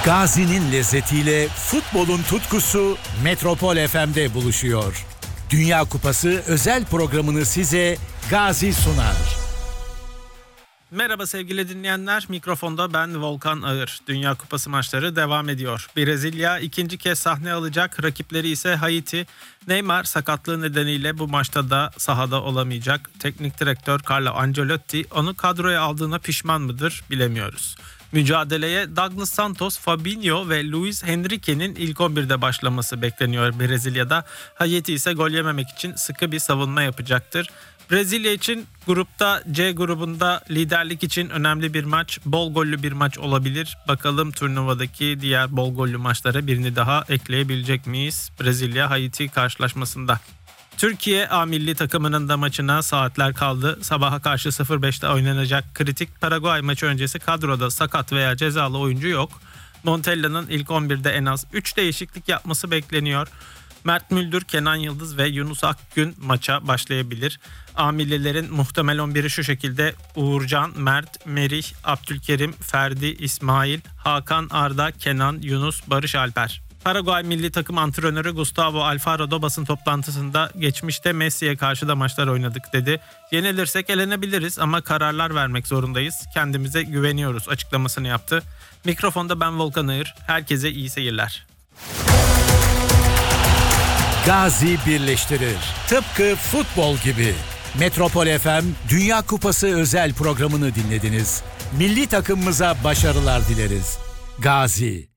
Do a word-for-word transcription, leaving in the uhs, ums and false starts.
Gazi'nin lezzetiyle futbolun tutkusu Metropol F M'de buluşuyor. Dünya Kupası özel programını size Gazi sunar. Merhaba sevgili dinleyenler, mikrofonda ben Volkan Ağır. Dünya Kupası maçları devam ediyor. Brezilya ikinci kez sahne alacak, rakipleri ise Haiti. Neymar sakatlığı nedeniyle bu maçta da sahada olamayacak. Teknik direktör Carlo Ancelotti onu kadroya aldığına pişman mıdır bilemiyoruz. Mücadeleye Douglas Santos, Fabinho ve Luis Henrique'nin ilk on birde başlaması bekleniyor Brezilya'da. Haiti ise gol yememek için sıkı bir savunma yapacaktır. Brezilya için grupta C grubunda liderlik için önemli bir maç, bol gollü bir maç olabilir. Bakalım turnuvadaki diğer bol gollü maçlara birini daha ekleyebilecek miyiz Brezilya-Haiti karşılaşmasında? Türkiye A milli takımının da maçına saatler kaldı. Sabaha karşı sıfır beşte oynanacak kritik Paraguay maçı öncesi kadroda sakat veya cezalı oyuncu yok. Montella'nın ilk on birde en az üç değişiklik yapması bekleniyor. Mert Müldür, Kenan Yıldız ve Yunus Akgün maça başlayabilir. A millilerin muhtemel on biri şu şekilde: Uğurcan, Mert, Merih, Abdülkerim, Ferdi, İsmail, Hakan, Arda, Kenan, Yunus, Barış Alper. Paraguay milli takım antrenörü Gustavo Alfaro basın toplantısında geçmişte Messi'ye karşı da maçlar oynadık dedi. Yenilirsek elenebiliriz ama kararlar vermek zorundayız. Kendimize güveniyoruz açıklamasını yaptı. Mikrofonda ben Volkan Ağır. Herkese iyi seyirler. Gazi birleştirir. Tıpkı futbol gibi. Metropol F M Dünya Kupası özel programını dinlediniz. Milli takımımıza başarılar dileriz. Gazi.